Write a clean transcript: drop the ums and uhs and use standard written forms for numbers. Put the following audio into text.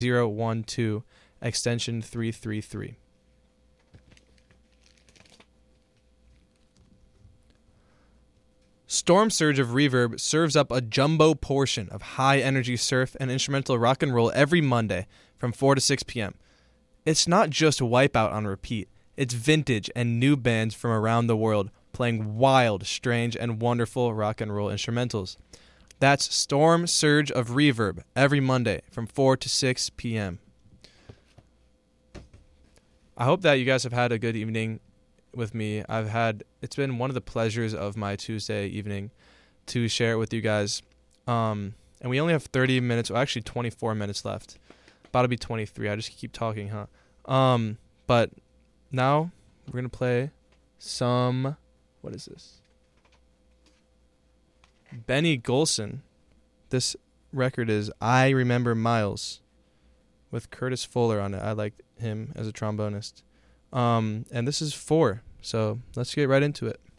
012 extension 333. Storm Surge of Reverb serves up a jumbo portion of high-energy surf and instrumental rock and roll every Monday from 4 to 6 p.m. It's not just Wipeout on repeat. It's vintage and new bands from around the world playing wild, strange, and wonderful rock and roll instrumentals. That's Storm Surge of Reverb every Monday from 4 to 6 p.m. I hope that you guys have had a good evening with me. It's been one of the pleasures of my Tuesday evening to share it with you guys. And we only have 30 minutes, or actually 24 minutes left. About to be 23. I just keep talking, huh? But now we're going to play some, what is this? Benny Golson. This record is I Remember Miles with Curtis Fuller on it. I like him as a trombonist. And this is 4, so let's get right into it.